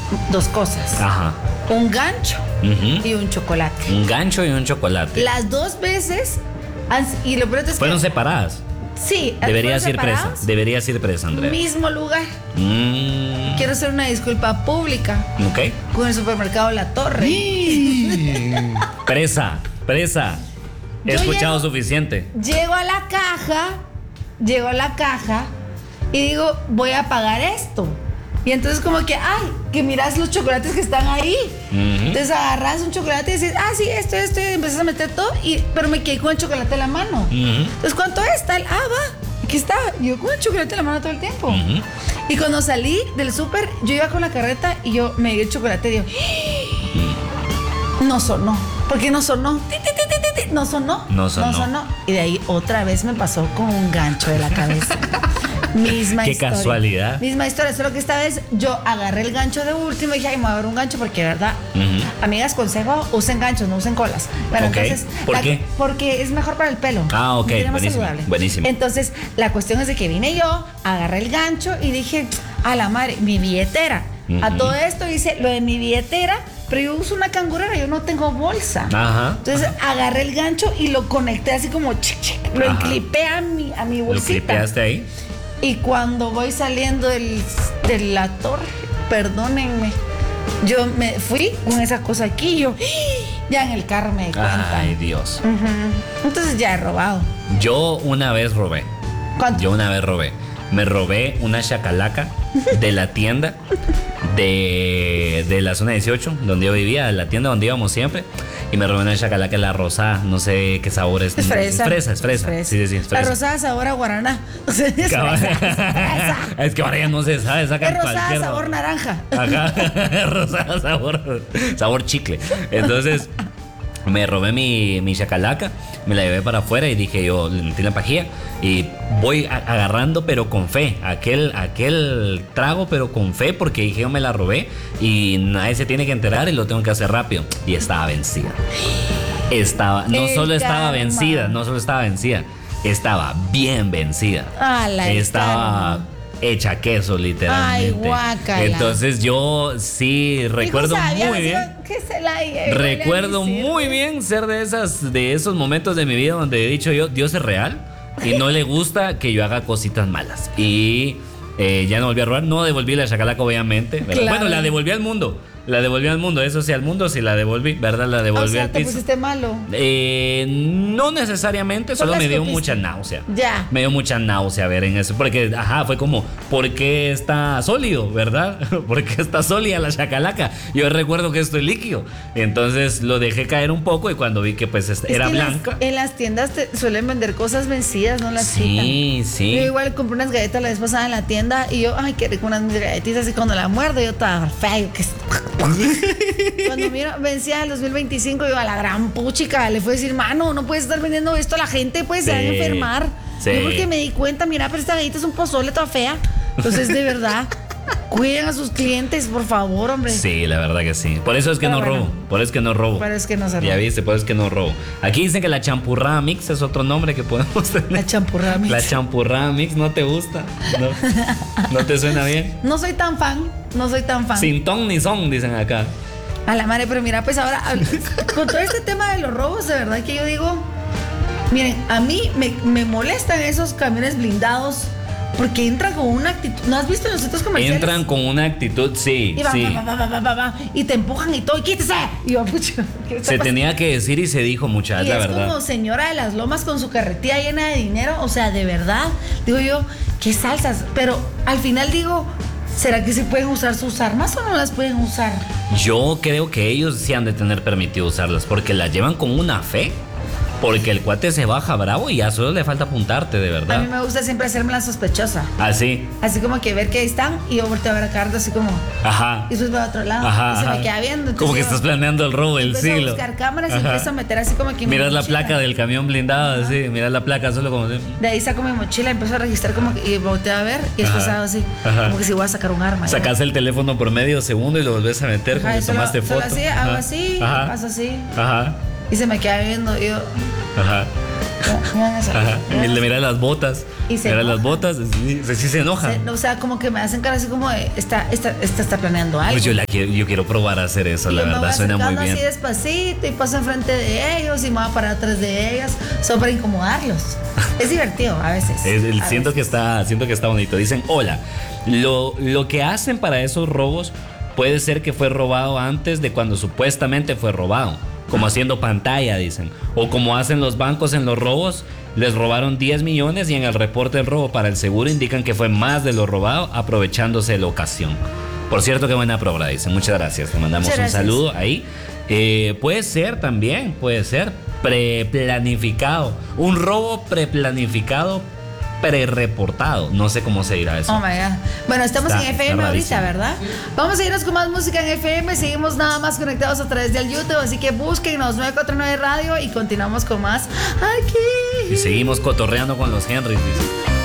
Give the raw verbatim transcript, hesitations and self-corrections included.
dos cosas. Ajá. Un gancho Uh-huh. y un chocolate. Un gancho y un chocolate. Las dos veces, han- y lo peor es que... Fueron separadas. Sí, Deberías fueron ir presa. separados, Deberías ir presa, Andrea. mismo lugar. Mm. Quiero hacer una disculpa pública Ok. con el supermercado La Torre. Presa, presa. He Yo escuchado llego- suficiente. Llego a la caja, llego a la caja y digo, voy a pagar esto. Y entonces como que, ay, que miras los chocolates que están ahí. Ujú. Entonces agarras un chocolate y dices, ah, sí, esto, esto, y empiezas a meter todo, y, pero me quedé con el chocolate en la mano. Ujú. Entonces, ¿cuánto es? Tal, ah, va, aquí está. Yo con el chocolate en la mano todo el tiempo. Ujú. Y cuando salí del súper, yo iba con la carreta y yo me di el chocolate y digo, no sonó. ¿Por qué no sonó? Ti, ti, ti, ti, ti, No sonó. No sonó. Y de ahí otra vez me pasó con un gancho de la cabeza. Misma Qué historia. casualidad. Misma historia, solo que esta vez yo agarré el gancho de último y dije, ay, me voy a dar un gancho porque, de verdad, Ujú. amigas, consejo, usen ganchos, no usen colas. Bueno, Ok. entonces, ¿Por la- qué? Porque es mejor para el pelo. Ah, ok, Tiene más buenísimo, saludable. buenísimo. Entonces, la cuestión es de que vine yo, agarré el gancho y dije, a la madre, mi billetera. A Ujú. todo esto hice lo de mi billetera, pero yo uso una cangurera, yo no tengo bolsa. Ajá. Entonces agarré el gancho y lo conecté así como chic, chic, lo Ajá. enclipé a mi, a mi ¿Lo bolsita. clipeaste ahí? Y cuando voy saliendo del, de la torre, perdónenme, yo me fui con esa cosa aquí y yo ya en el carro me di cuenta. Ay, Dios. Ujú. Entonces ya he robado. Yo una vez robé. ¿Cuánto? Yo una vez robé. Me robé una chacalaca de la tienda de, de la zona dieciocho, donde yo vivía, de la tienda donde íbamos siempre. Y me robé una chacalaca de la rosada, no sé qué sabor es. Es fresa. Es fresa, es fresa. Es fresa. Sí, sí, sí, es fresa. La rosada sabor a guaraná. O sea, es Cabal. fresa, es fresa. Es que ahora ya no se sabe, sacan Es rosada cualquier sabor naranja. Ajá, rosada sabor, sabor chicle. Entonces me robé mi, mi chacalaca, me la llevé para afuera y dije yo, le metí la pajilla y voy a- agarrando pero con fe, aquel, aquel trago pero con fe porque dije yo me la robé y nadie se tiene que enterar y lo tengo que hacer rápido. Y estaba vencida. Estaba, no El solo estaba karma. vencida, no solo estaba vencida, estaba bien vencida. Ala, el Estaba karma. hecha queso, literalmente. Ay, guácala. Entonces yo sí recuerdo Dijo, ¿sabías muy bien. que se la lleve? Recuerdo Huele a mi muy sirve. bien ser de esas, de esos momentos de mi vida donde he dicho yo, Dios es real y no le gusta que yo haga cositas malas. Y eh, ya no volví a robar, no devolví la chacalaca obviamente. ¿verdad? Claro. Bueno, la devolví al mundo. La devolví al mundo, eso sí, al mundo sí la devolví, ¿verdad? La devolví O sea, al te piso. pusiste malo. Eh, no necesariamente, Solo solo me dio escupiste. mucha náusea. Ya. Me dio mucha náusea ver en eso. Porque, ajá, fue como, ¿por qué está sólido, verdad? ¿Por qué está sólida la chacalaca? Yo recuerdo que esto es líquido. Entonces lo dejé caer un poco y cuando vi que pues Es era que en las- blanca. En las, tiendas te suelen vender cosas vencidas, no las quitan. Sí, sí. Yo igual compré unas galletas la vez pasada en la tienda y yo, ay, qué rico unas mis galletitas y cuando la muerdo yo estaba feo. Que... Cuando miro, vencía el dos mil veinticinco, yo a la gran puchica le fue a decir, mano, no puedes estar vendiendo esto a la gente, pues se van a Sí, enfermar. sí. Yo porque me di cuenta, mira, pero esta galleta es un pozole toda fea. Entonces, de verdad, cuiden a sus clientes, por favor, hombre. Sí, la verdad que sí. Por eso es que Pero no bueno. robo. Por eso es que no robo. Pero es que no se Ya roba. viste, por eso es que no robo. Aquí dicen que la champurrada mix es otro nombre que podemos tener. La champurrada mix. La champurrada mix no te gusta. No, ¿No te suena bien. No soy tan fan, no soy tan fan. Sin ton ni son, dicen acá. A la madre, pero mira, pues ahora, hab- con todo este tema de los robos, de verdad que yo digo, miren, a mí me, me molestan esos camiones blindados porque entran con una actitud. ¿No has visto en los centros comerciales? Entran con una actitud, sí, y, van, sí. va, va, va, va, va, va, y te empujan y todo, y quítese. Y yo, pucha, ¿qué está Se pasando? tenía que decir y se dijo, muchachos, Y la es verdad. como señora de las lomas con su carretilla llena de dinero. O sea, de verdad, digo yo, qué salsas. Pero al final digo, ¿será que se pueden usar sus armas o no las pueden usar? Yo creo que ellos sí han de tener permitido usarlas porque las llevan con una fe. Porque el cuate se baja bravo y ya solo le falta apuntarte, de A mí verdad. me gusta siempre hacerme la sospechosa. Así, Así como que ver que ahí están y yo volteo a ver a Carlos así como, ajá. y después voy a otro lado Ajá, y se ajá. me queda viendo. Como que entonces estás yo planeando el robo del empiezo siglo. a buscar cámaras y Ajá. empiezo a meter así como que mi Miras la mochila. placa del camión blindado, así. Miras la placa solo como de... De ahí saco mi mochila, empiezo a registrar como que, y volteo a ver y después Ajá. hago así, Ajá. como que si voy a sacar un arma. Sacas el teléfono por medio segundo y lo volvés a meter como Ajá, que y solo- tomaste solo foto. así, hago Ajá. así, Ajá. paso así Ajá. y se me queda viendo y yo, Ajá. Miran esa- Ajá. miran Le mira las botas. Y se mira las enoja. botas. Sí, sí, sí se enoja. Se- O sea, como que me hacen cara así como de, esta, esta, esta está planeando algo. Pues yo, la quiero, yo quiero probar a hacer eso, Y la yo me voy verdad suena muy acercando bien. así despacito y paso enfrente de ellos y me voy a parar atrás de ellas, solo para incomodarlos. Es divertido a veces. Es- el- a siento, que veces. está, siento que está bonito. Dicen, hola, lo, lo que hacen para esos robos puede ser que fue robado antes de cuando supuestamente fue robado. Como haciendo pantalla, dicen. O como hacen los bancos en los robos, les robaron diez millones y en el reporte del robo para el seguro indican que fue más de lo robado, aprovechándose de la ocasión. Por cierto, qué buena prueba, dicen. Muchas gracias. Te mandamos Muchas un gracias. saludo ahí. Eh, puede ser también, puede ser preplanificado. Un robo preplanificado, prereportado. No sé cómo se dirá eso. Oh my God. Bueno, estamos Está- en F M está ahorita, rarísimo. ¿verdad? Vamos a irnos con más música en F M. Seguimos nada más conectados a través del YouTube. Así que búsquenos nueve cuatro nueve Radio y continuamos con más aquí. Y seguimos cotorreando con los Henrys, dice.